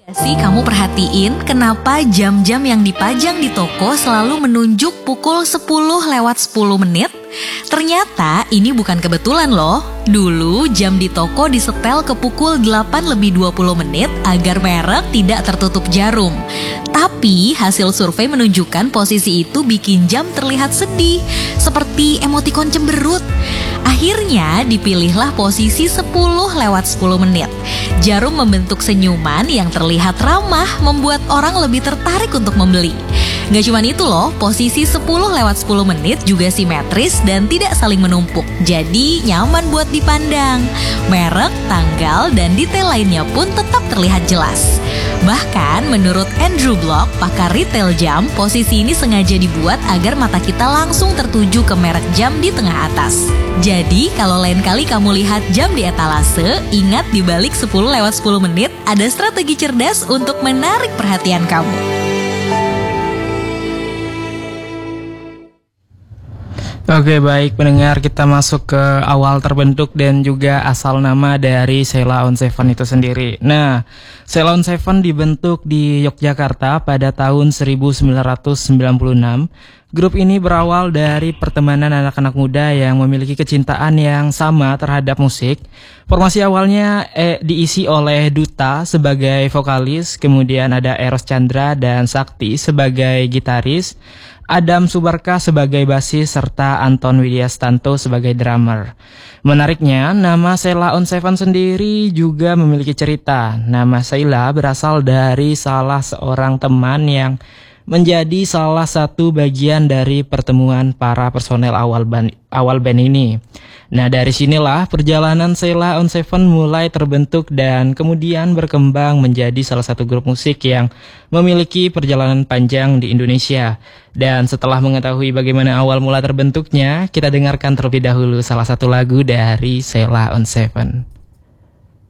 Sih kamu perhatiin kenapa jam-jam yang dipajang di toko selalu menunjuk pukul 10 lewat 10 menit? Ternyata ini bukan kebetulan loh. Dulu jam di toko disetel ke pukul 8 lebih 20 menit agar merek tidak tertutup jarum. Tapi hasil survei menunjukkan posisi itu bikin jam terlihat sedih, seperti emotikon cemberut. Akhirnya dipilihlah posisi 10 lewat 10 menit. Jarum membentuk senyuman yang terlihat ramah, membuat orang lebih tertarik untuk membeli. Gak cuma itu loh, posisi 10 lewat 10 menit juga simetris dan tidak saling menumpuk. Jadi nyaman buat dipandang. Merek, tanggal, dan detail lainnya pun tetap terlihat jelas. Bahkan menurut Andrew Block, pakar retail jam, posisi ini sengaja dibuat agar mata kita langsung tertuju ke merek jam di tengah atas. Jadi kalau lain kali kamu lihat jam di etalase, ingat di balik 10 lewat 10 menit ada strategi cerdas untuk menarik perhatian kamu. Oke, baik pendengar, kita masuk ke awal terbentuk dan juga asal nama dari Sheila on 7 itu sendiri. Nah, Sheila on 7 dibentuk di Yogyakarta pada tahun 1996. Grup ini berawal dari pertemanan anak-anak muda yang memiliki kecintaan yang sama terhadap musik. Formasi awalnya diisi oleh Duta sebagai vokalis, kemudian ada Eros Chandra dan Sakti sebagai gitaris, Adam Subarka sebagai basis, serta Anton Widyastanto sebagai drummer. Menariknya, nama Sheila on 7 sendiri juga memiliki cerita. Nama Sheila berasal dari salah seorang teman yang menjadi salah satu bagian dari pertemuan para personel awal band ini. Nah, dari sinilah perjalanan Sheila on 7 mulai terbentuk dan kemudian berkembang menjadi salah satu grup musik yang memiliki perjalanan panjang di Indonesia. Dan setelah mengetahui bagaimana awal mula terbentuknya, kita dengarkan terlebih dahulu salah satu lagu dari Sheila on 7.